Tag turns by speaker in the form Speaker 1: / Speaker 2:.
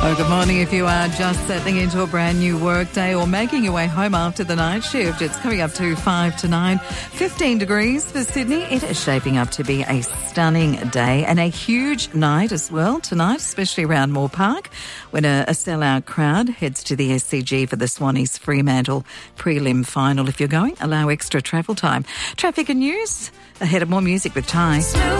Speaker 1: Good morning. If you are just settling into a brand new work day or making your way home after the night shift, it's coming up to 5 to 9. 15 degrees for Sydney. It is shaping up to be a stunning day and a huge night as well tonight, especially around Moore Park, when a sellout crowd heads to the SCG for the Swannies Fremantle prelim final. If you're going, allow extra travel time. Traffic and news ahead of more music with Ty.